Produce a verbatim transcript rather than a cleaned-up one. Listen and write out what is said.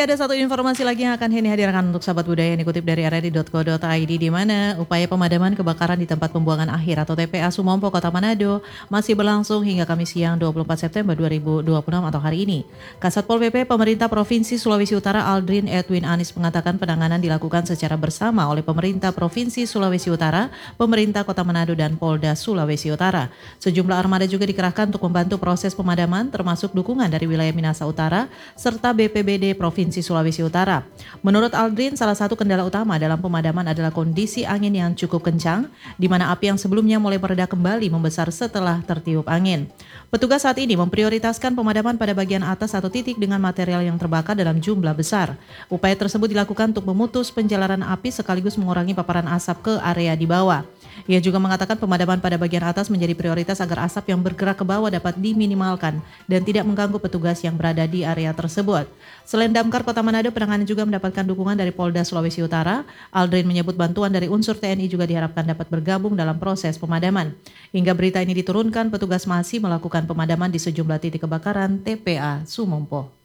masih ada satu informasi lagi yang akan Henny hadirkan untuk sahabat budaya yang dikutip dari r r i titik co titik i d, di mana upaya pemadaman kebakaran di tempat pembuangan akhir atau T P A Sumompo, Kota Manado masih berlangsung hingga Kamis siang dua puluh empat September dua ribu dua puluh enam atau hari ini. Kasat Pol P P Pemerintah Provinsi Sulawesi Utara Aldrin Edwin Anis mengatakan penanganan dilakukan secara bersama oleh Pemerintah Provinsi Sulawesi Utara, Pemerintah Kota Manado, dan Polda Sulawesi Utara. Sejumlah armada juga dikerahkan untuk membantu proses pemadaman, termasuk dukungan dari wilayah Minahasa Utara serta B P B D Provinsi Sulawesi Utara. Menurut Aldrin, salah satu kendala utama dalam pemadaman adalah kondisi angin yang cukup kencang, di mana api yang sebelumnya mulai mereda kembali membesar setelah tertiup angin. Petugas saat ini memprioritaskan pemadaman pada bagian atas atau titik dengan material yang terbakar dalam jumlah besar. Upaya tersebut dilakukan untuk memutus penjalaran api sekaligus mengurangi paparan asap ke area di bawah. Ia juga mengatakan pemadaman pada bagian atas menjadi prioritas agar asap yang bergerak ke bawah dapat diminimalkan dan tidak mengganggu petugas yang berada di area tersebut. Selain Damkar Kota Manado, penanganan juga mendapatkan dukungan dari Polda Sulawesi Utara. Aldrin menyebut bantuan dari unsur T N I juga diharapkan dapat bergabung dalam proses pemadaman. Hingga berita ini diturunkan, petugas masih melakukan pemadaman di sejumlah titik kebakaran T P A Sumompo.